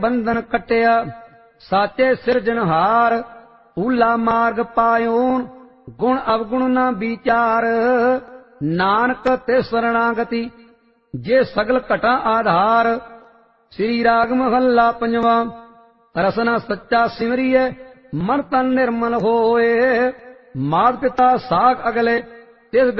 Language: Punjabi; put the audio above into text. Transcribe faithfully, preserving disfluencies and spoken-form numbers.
ਬੰਧਨ ਕਟਿਆ ਸਾਚੇ ਸਿਰਜਣਹਾਰ। ਊਲਾ ਮਾਰਗ ਪਾਇਓਨ ਗੁਣ ਅਵਗੁਣ ਨਾ ਵਿਚਾਰ। ਨਾਨਕ ਤੇ ਸਰਣਾਗਤੀ ਜੇ ਸਗਲ ਘਟਾ ਆਧਾਰ। ਸ੍ਰੀ ਰਾਗ ਮਹੱਲਾ ਪੰਜਵਾਂ। ਰਸਨਾ ਸੱਚਾ ਸਿਮਰੀਐ ਮਨ ਤਨ ਨਿਰਮਲ ਹੋਏ। ਮਾਤ ਪਿਤਾ ਸਾਖ ਅਗਲੇ ਤਿਸ